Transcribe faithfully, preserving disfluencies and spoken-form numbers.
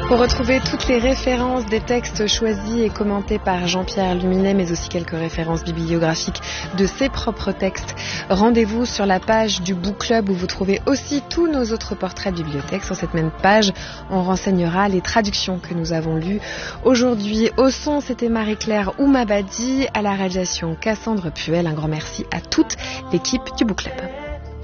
Pour retrouver toutes les références des textes choisis et commentés par Jean-Pierre Luminet, mais aussi quelques références bibliographiques de ses propres textes, rendez-vous sur la page du Book Club où vous trouvez aussi tous nos autres portraits de bibliothèque. Sur cette même page, on renseignera les traductions que nous avons lues aujourd'hui. Au son, c'était Marie-Claire Oumabadi, à la réalisation Cassandre Puel. Un grand merci à toute l'équipe du Book Club.